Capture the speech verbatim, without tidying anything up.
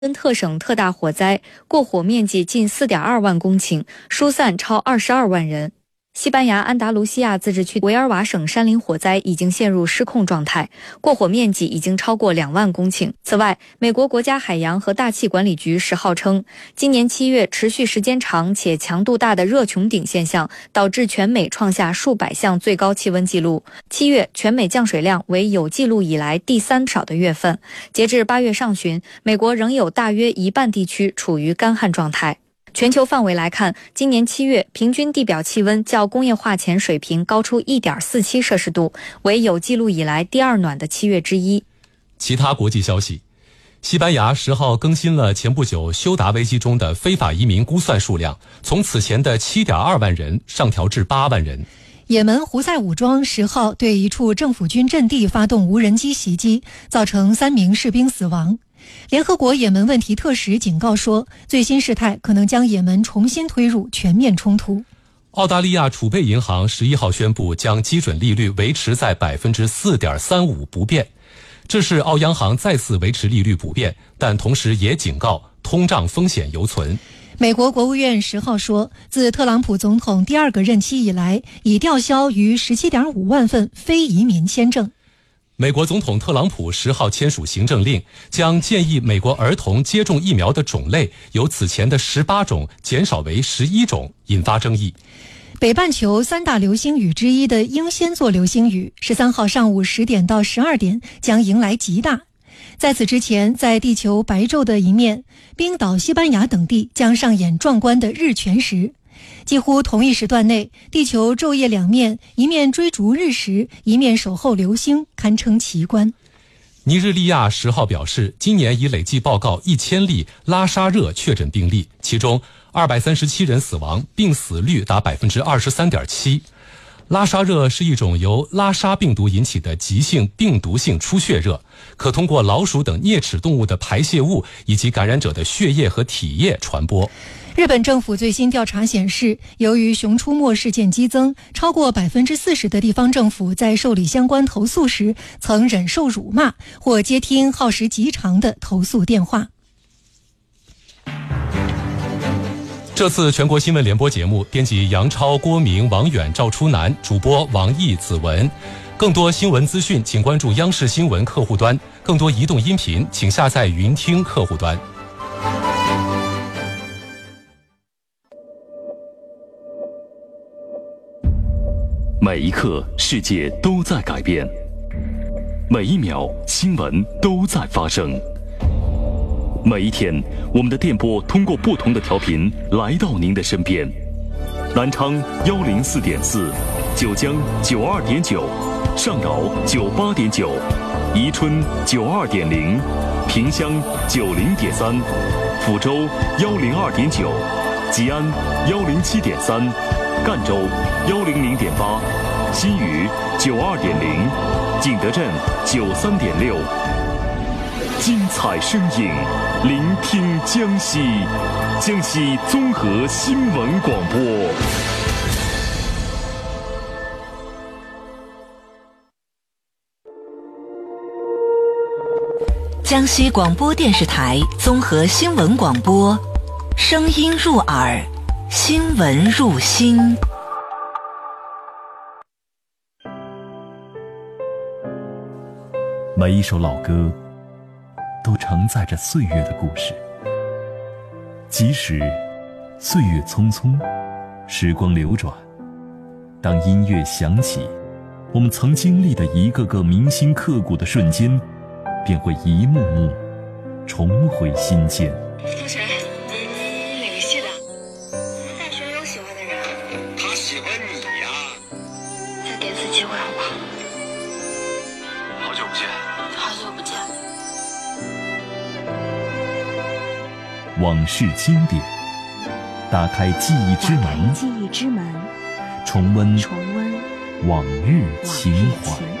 根特省特大火灾，过火面积近 四点二万公顷，疏散超二十二万人。西班牙安达卢西亚自治区维尔瓦省山林火灾已经陷入失控状态，过火面积已经超过两万公顷。此外，美国国家海洋和大气管理局十号称，今年七月持续时间长且强度大的热穹顶现象导致全美创下数百项最高气温纪录。七月全美降水量为有记录以来第三少的月份。截至八月上旬，美国仍有大约一半地区处于干旱状态。全球范围来看，今年七月平均地表气温较工业化前水平高出 一点四七摄氏度，为有记录以来第二暖的七月之一。 其他国际消息，西班牙十号更新了前不久休达危机中的非法移民估算数量，从此前的 七点二万人上调至八万人。 也门胡塞武装十号对一处政府军阵地发动无人机袭击，造成三名士兵死亡。联合国也门问题特使警告说，最新事态可能将也门重新推入全面冲突。 澳大利亚储备银行十一号宣布将基准利率维持在 百分之四点三五 不变，这是澳央行再次维持利率不变，但同时也警告通胀风险犹存。 美国国务院十号说，自特朗普总统第二个任期以来，已吊销逾 十七点五万份非移民签证。 美国总统特朗普十号签署行政令，将建议美国儿童接种疫苗的种类由此前的十八种减少为十一种，引发争议。 北半球三大流星雨之一的英仙座流星雨，十三号上午十点到十二点将迎来极大。在此之前，在地球白昼的一面，冰岛、西班牙等地将上演壮观的日全食。几乎同一时段内，地球昼夜两面，一面追逐日食，一面守候流星，堪称奇观。 尼日利亚十号表示，今年已累计报告一千例拉沙热确诊病例，其中二百三十七人死亡，病死率达 百分之二十三点七。拉沙热是一种由拉沙病毒引起的急性病毒性出血热，可通过老鼠等啮齿动物的排泄物以及感染者的血液和体液传播。 日本政府最新调查显示，由于熊出没事件激增，超过 百分之四十 的地方政府在受理相关投诉时曾忍受辱骂或接听耗时极长的投诉电话。 这次全国新闻联播节目，编辑杨超、郭明、王远、赵初南，主播王毅、子文。更多新闻资讯，请关注央视新闻客户端；更多移动音频，请下载云听客户端。 每一刻，世界都在改变；每一秒，新闻都在发生。每一天，我们的电波通过不同的调频来到您的身边。南昌幺零四点四，九江九二点九，上饶九八点九，宜春九二点零，萍乡九零点三，抚州幺零二点九，吉安幺零七点三，赣州幺零零点八，新余九二点零，景德镇九三点六。精彩声音，聆听江西，江西综合新闻广播。 江西广播电视台综合新闻广播，声音入耳，新闻入心。 每一首老歌都承载着岁月的故事，即使岁月匆匆，时光流转，当音乐响起，我们曾经历的一个个铭心刻骨的瞬间便会一幕幕重回心间。 同学，你哪个系的？大学有喜欢的人？ 他喜欢你呀。 再给次机会好不好？ 好久不见。 好久不见。 往事经典，打开记忆之门， 记忆之门， 重温重温往日情怀。